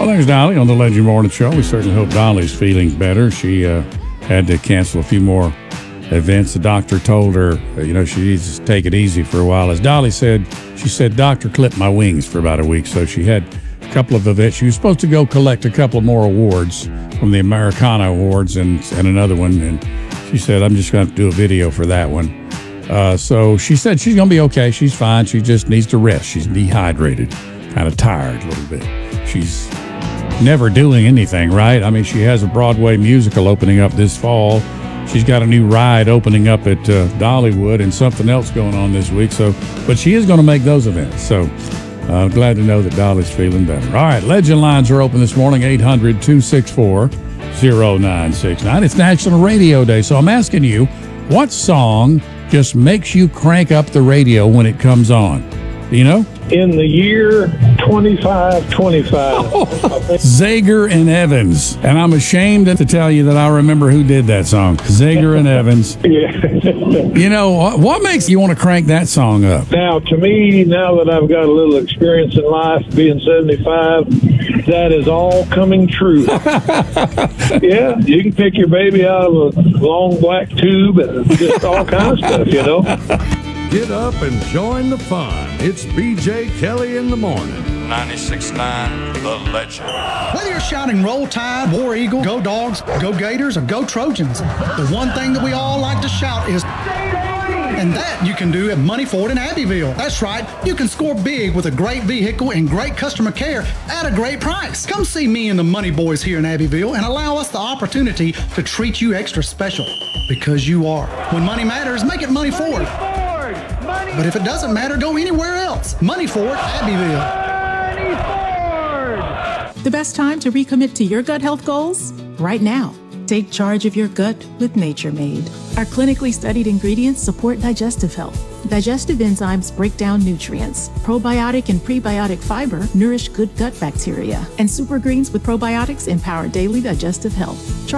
Well, there's Dolly on the Legend Morning Show. We certainly hope Dolly's feeling better. She had to cancel a few more events. The doctor told her, she needs to take it easy for a while. As Dolly said, she said, "Doctor clipped my wings for about a week." So she had a couple of events. She was supposed to go collect a couple more awards from the Americana Awards and another one. And she said, "I'm just going to do a video for that one." So she said she's going to be okay. She's fine. She just needs to rest. She's dehydrated, kind of tired a little bit. She's never doing anything, right? I mean, she has a Broadway musical opening up this fall. She's got a new ride opening up at Dollywood and something else going on this week. But she is going to make those events. So glad to know that Dolly's feeling better. All right, Legend lines are open this morning, 800-264-0969. It's National Radio Day. So I'm asking you, what song just makes you crank up the radio when it comes on? Do you know? In the year 2525. Zager and Evans. And I'm ashamed to tell you that I remember who did that song. Zager and Evans. Yeah. What makes you want to crank that song up? Now, to me, now that I've got a little experience in life, being 75, that is all coming true. Yeah, you can pick your baby out of a long black tube and just all kind of stuff, Get up and join the fun. It's BJ Kelly in the morning. 96.9 The Legend. Whether you're shouting Roll Tide, War Eagle, Go Dogs, Go Gators, or Go Trojans, the one thing that we all like to shout is and that you can do at Money Ford in Abbeville. That's right, you can score big with a great vehicle and great customer care at a great price. Come see me and the Money Boys here in Abbeville and allow us the opportunity to treat you extra special, because you are. When money matters, make it Money Ford. But if it doesn't matter, go anywhere else. Money Ford, Abbeville. The best time to recommit to your gut health goals? Right now. Take charge of your gut with Nature Made. Our clinically studied ingredients support digestive health. Digestive enzymes break down nutrients. Probiotic and prebiotic fiber nourish good gut bacteria. And super greens with probiotics empower daily digestive health. Try